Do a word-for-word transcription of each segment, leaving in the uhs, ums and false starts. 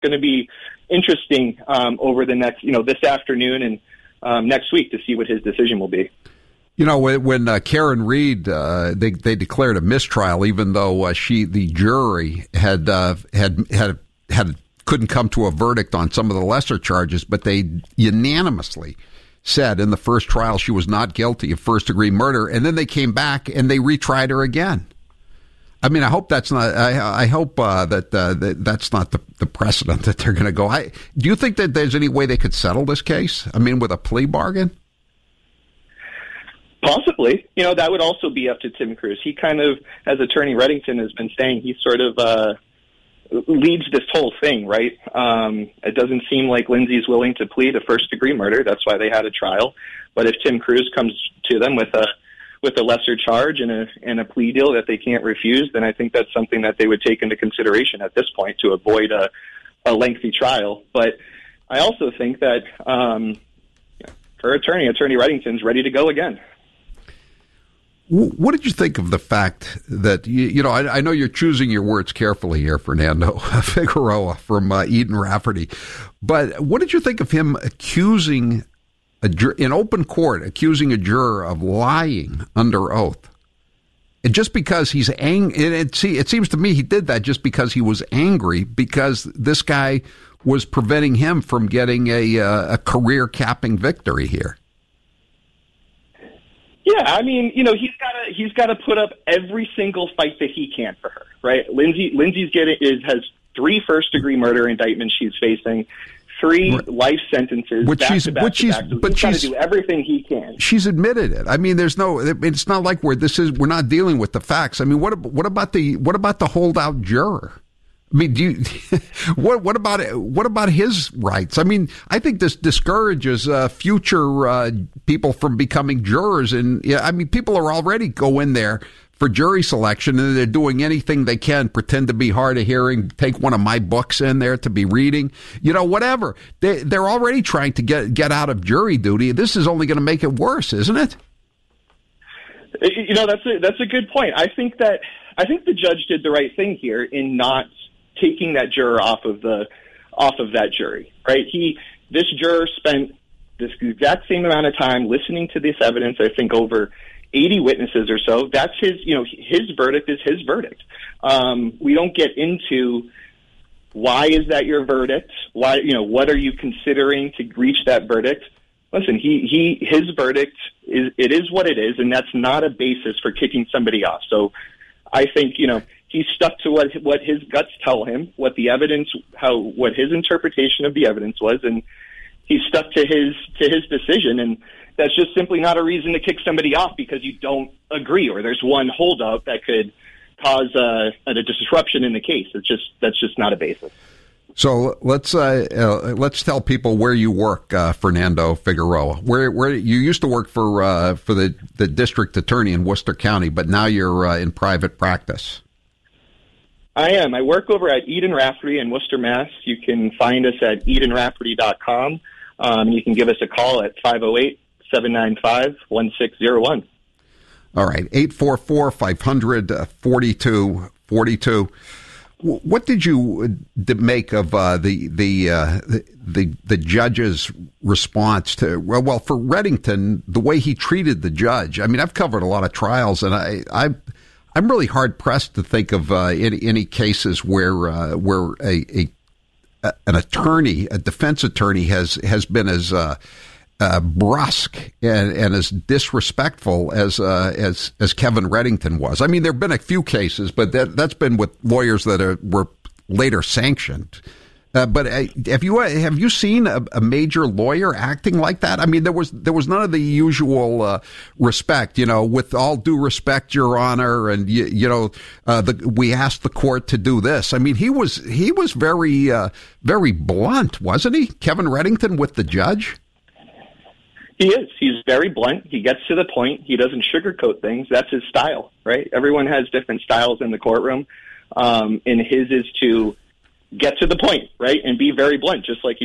going to be interesting um, over the next, you know, this afternoon and um, next week to see what his decision will be. You know, when uh, Karen Reed, uh, they they declared a mistrial, even though uh, she, the jury, had uh, had had had couldn't come to a verdict on some of the lesser charges, but they unanimously said in the first trial she was not guilty of first degree murder, and then they came back and they retried her again. I mean, I hope that's not. I, I hope uh, that, uh, that that's not the, the precedent that they're going to go. I, do you think that there's any way they could settle this case? I mean, with a plea bargain. Possibly. You know, that would also be up to Tim Cruz. He kind of, as Attorney Reddington has been saying, he sort of uh, leads this whole thing, right? Um, it doesn't seem like Lindsay's willing to plead a first-degree murder. That's why they had a trial. But if Tim Cruz comes to them with a with a lesser charge and a and a plea deal that they can't refuse, then I think that's something that they would take into consideration at this point to avoid a, a lengthy trial. But I also think that um, her attorney, Attorney Reddington's ready to go again. What did you think of the fact that, you, you know, I, I know you're choosing your words carefully here, Fernando Figueroa from uh, Eden Rafferty, but what did you think of him accusing, a jur- in open court, accusing a juror of lying under oath? And just because he's angry, and it, see, it seems to me he did that just because he was angry, because this guy was preventing him from getting a, uh, a career-capping victory here. Yeah, I mean, you know, he's got to he's got to put up every single fight that he can for her, right? Lindsay Lindsay's getting is has three first degree murder indictments she's facing, three right. life sentences. Which she's back to back which she's back. So but he's got she's to do everything he can. She's admitted it. I mean, there's no. It's not like we're this is we're not dealing with the facts. I mean, what what about the what about the holdout juror? I mean, do you, what what about what about his rights? I mean, I think this discourages uh, future uh, people from becoming jurors. And yeah, I mean, people are already go in there for jury selection, and they're doing anything they can, pretend to be hard of hearing, take one of my books in there to be reading, you know, whatever. They they're already trying to get get out of jury duty. This is only going to make it worse, isn't it? You know, that's a, that's a good point. I think that I think the judge did the right thing here in not taking that juror off of the off of that jury, right? He this juror spent this exact same amount of time listening to this evidence. I think over eighty witnesses or so. That's his, you know, his verdict is his verdict. Um, we don't get into why is that your verdict? Why, you know, what are you considering to reach that verdict? Listen, he he his verdict is it is what it is, and that's not a basis for kicking somebody off. So I think, you know, he stuck to what what his guts tell him, what the evidence, how what his interpretation of the evidence was, and he stuck to his to his decision. And that's just simply not a reason to kick somebody off because you don't agree or there's one holdup that could cause uh, a disruption in the case. It's just that's just not a basis. So let's uh, uh, let's tell people where you work, uh, Fernando Figueroa. Where where you used to work for uh, for the, the district attorney in Worcester County, but now you're uh, in private practice. I am. I work over at Eden Rafferty in Worcester, Mass. You can find us at eden rafferty dot com. Um, you can give us a call at five oh eight, seven nine five, one six zero one. All right, eight four four, five hundred, forty-two forty-two. What did you make of uh, the the, uh, the the judge's response to well, well for Reddington, the way he treated the judge? I mean, I've covered a lot of trials, and I I I'm really hard pressed to think of uh, any, any cases where uh, where a, a an attorney, a defense attorney, has has been as uh, uh, brusque and, and as disrespectful as uh, as as Kevin Reddington was. I mean, there have been a few cases, but that that's been with lawyers that are, were later sanctioned. Uh, but uh, have you have you seen a, a major lawyer acting like that? I mean, there was there was none of the usual uh, respect, you know. With all due respect, Your Honor, and you, you know, uh, the, we asked the court to do this. I mean, he was he was very uh, very blunt, wasn't he, Kevin Reddington, with the judge? He is. He's very blunt. He gets to the point. He doesn't sugarcoat things. That's his style, right? Everyone has different styles in the courtroom, um, and his is to get to the point, right, and be very blunt, just like you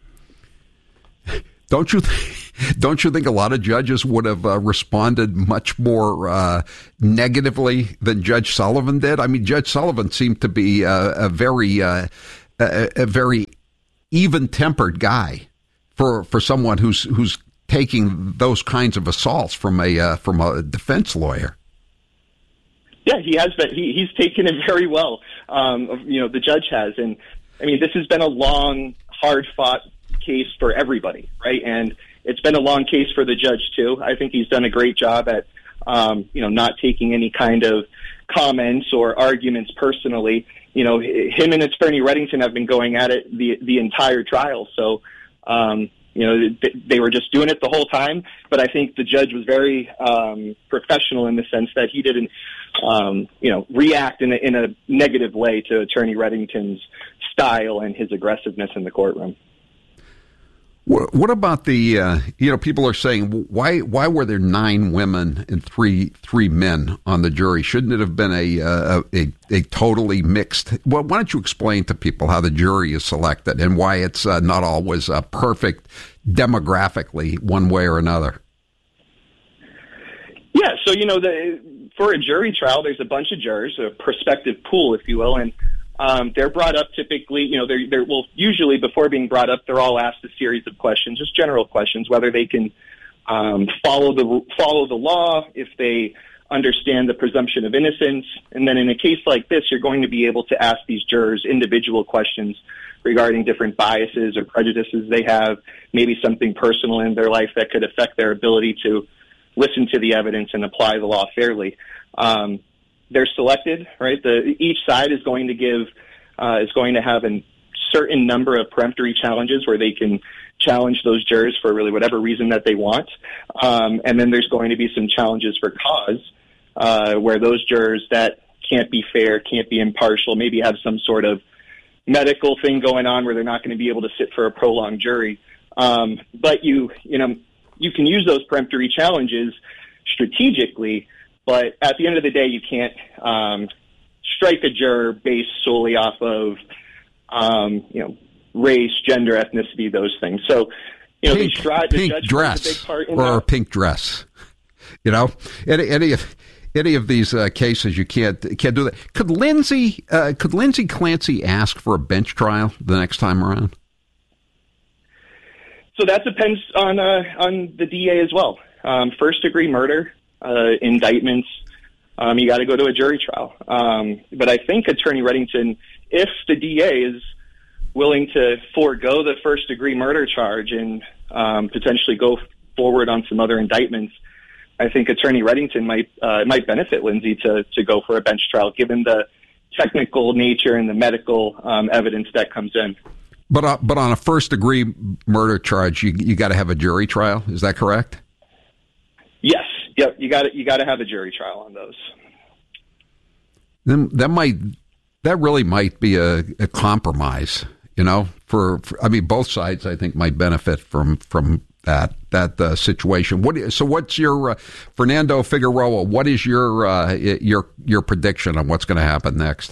said. Don't you th- don't you think a lot of judges would have uh, responded much more uh, negatively than Judge Sullivan did? I mean, Judge Sullivan seemed to be uh, a very uh, a, a very even-tempered guy for for someone who's who's taking those kinds of assaults from a uh, from a defense lawyer. Yeah, he has been. He, he's taken it very well. Um, you know, the judge has, and I mean, this has been a long, hard-fought case for everybody, right? And it's been a long case for the judge too. I think he's done a great job at, um, you know, not taking any kind of comments or arguments personally. You know, him and Attorney Reddington have been going at it the the entire trial. So, um, you know, they were just doing it the whole time. But I think the judge was very um, professional in the sense that he didn't, um, you know, react in a, in a negative way to Attorney Reddington's style and his aggressiveness in the courtroom. What about the, uh, you know, people are saying, why why were there nine women and three three men on the jury? Shouldn't it have been a uh, a, a totally mixed? Well, why don't you explain to people how the jury is selected and why it's uh, not always uh, perfect demographically one way or another? Yeah, so, you know, the, for a jury trial, there's a bunch of jurors, a prospective pool, if you will, and Um, they're brought up typically, you know, they're, they're, well, usually before being brought up, they're all asked a series of questions, just general questions, whether they can um, follow the follow the law, if they understand the presumption of innocence. And then in a case like this, you're going to be able to ask these jurors individual questions regarding different biases or prejudices they have, maybe something personal in their life that could affect their ability to listen to the evidence and apply the law fairly. Um, They're selected, right? The, each side is going to give, uh, is going to have a certain number of peremptory challenges where they can challenge those jurors for really whatever reason that they want. Um, and then there's going to be some challenges for cause, uh, where those jurors that can't be fair, can't be impartial, maybe have some sort of medical thing going on where they're not going to be able to sit for a prolonged jury. Um, but you, you know, you can use those peremptory challenges strategically. But at the end of the day, you can't um, strike a juror based solely off of, um, you know, race, gender, ethnicity, those things. So, you know, pink, the, stri- the pink judge dress plays a big part in or that. a pink dress. You know, any any of any of these uh, cases, you can't can't do that. Could Lindsay uh, could Lindsay Clancy ask for a bench trial the next time around? So that depends on uh, on the D A as well. Um, first degree murder. Uh, indictments, um, you got to go to a jury trial. Um, but I think Attorney Reddington, if the D A is willing to forego the first degree murder charge and um, potentially go forward on some other indictments, I think Attorney Reddington might uh, might benefit Lindsay to to go for a bench trial, given the technical nature and the medical um, evidence that comes in. But uh, but on a first degree murder charge, you you got to have a jury trial. Is that correct? Yes. Yep, you got to you got to have a jury trial on those. Then that might that really might be a, a compromise, you know. For, for I mean, both sides I think might benefit from from that that uh, situation. What so? What's your uh, Fernando Figueroa? What is your uh, your your prediction on what's going to happen next?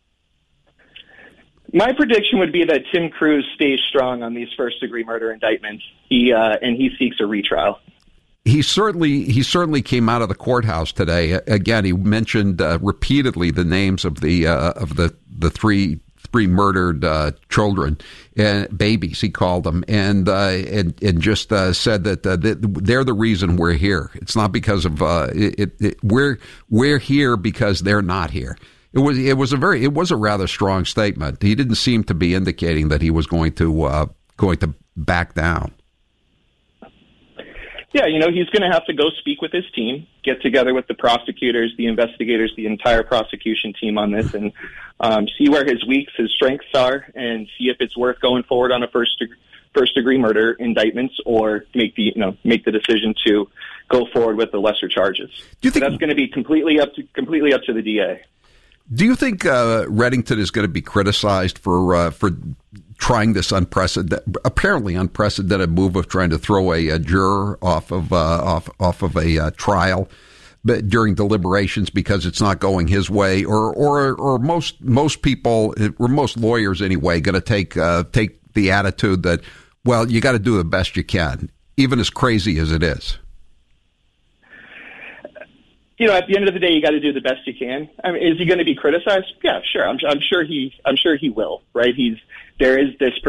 My prediction would be that Tim Cruz stays strong on these first degree murder indictments. He uh, and he seeks a retrial. He certainly he certainly came out of the courthouse today. Again, he mentioned uh, repeatedly the names of the uh, of the the three three murdered uh, children and babies. He called them and uh, and and just uh, said that uh, they're the reason we're here. It's not because of uh, it, it. We're we're here because they're not here. It was it was a very it was a rather strong statement. He didn't seem to be indicating that he was going to uh, going to back down. Yeah, you know, he's going to have to go speak with his team, get together with the prosecutors, the investigators, the entire prosecution team on this, and um, see where his weaks, his strengths are, and see if it's worth going forward on a first degree, first degree murder indictments, or make the you know make the decision to go forward with the lesser charges. Do you think so that's going to be completely up to completely up to the D A? Do you think uh, Reddington is going to be criticized for uh, for trying this unprecedented, apparently unprecedented move of trying to throw a, a juror off of uh, off off of a uh, trial, but during deliberations because it's not going his way, or or or most most people, or most lawyers anyway, going to take uh, take the attitude that, well, you got to do the best you can, even as crazy as it is. you know, at the end of the day, you got to do the best you can. I mean, is he going to be criticized? Yeah, sure. I'm, I'm sure he, I'm sure he will, right? He's, there is this